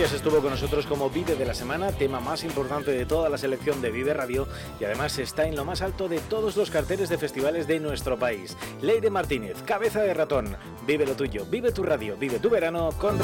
Díaz estuvo con nosotros como Vive de la semana, tema más importante de toda la selección de Vive Radio, y además está en lo más alto de todos los carteles de festivales de nuestro país. Leire Martínez, Cabeza de Ratón, vive lo tuyo, vive tu radio, vive tu verano con